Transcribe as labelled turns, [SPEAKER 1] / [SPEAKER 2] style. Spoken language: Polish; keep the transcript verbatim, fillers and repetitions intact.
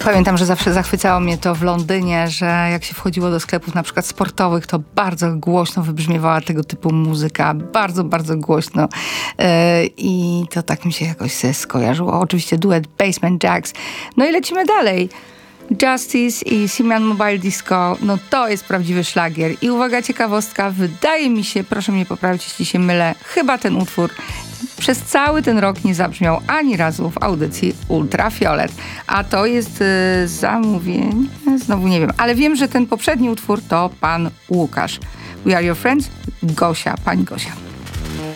[SPEAKER 1] Pamiętam, że zawsze zachwycało mnie to w Londynie, że jak się wchodziło do sklepów na przykład sportowych, to bardzo głośno wybrzmiewała tego typu muzyka. Bardzo, bardzo głośno. Yy, I to tak mi się jakoś skojarzyło. Oczywiście duet Basement Jaxx. No i lecimy dalej. Justice i Simian Mobile Disco, no to jest prawdziwy szlagier. I uwaga, ciekawostka, wydaje mi się, proszę mnie poprawić, jeśli się mylę, chyba ten utwór przez cały ten rok nie zabrzmiał ani razu w audycji Ultrafiolet. A to jest y, zamówienie, znowu nie wiem, ale wiem, że ten poprzedni utwór to pan Łukasz. We Are Your Friends, Gosia, pani Gosia.